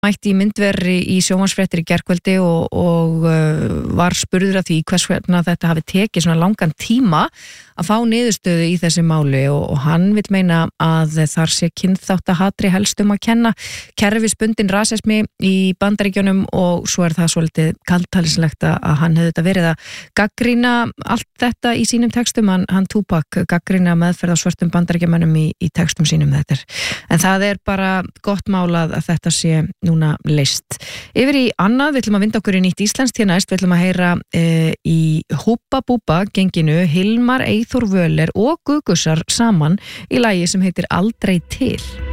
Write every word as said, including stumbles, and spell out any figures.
mætti í myndverri í sjónvarpsfréttir í gærkvöldi og, og uh, var spurður að því hvers vegna þetta hafi tekið svona langan tíma að fá niðurstöðu í þessi máli og, og hann vil meina að þar sé kynþáttahatri helst um að kenna, kerfisbundin rasismi í Bandaríkjunum og svo er það svolítið kaldtælislegt að hann hefði þetta verið að gagnrýna allt þetta í sínum textum, hann, hann Tupac gagnrýna meðferð á svörtum Bandaríkjamönnum í, í textum sínum þetta er. En það er bara gott málað að þetta sé núna list. Yfir í annað, við ætlum að vinda okkur í nýtt íslenskt hér næst, við ætlum að heyra e, í Húbba Búbba genginu Hilmar, Eyþór Völer og Gugusar saman í lagi sem heitir Aldrei til.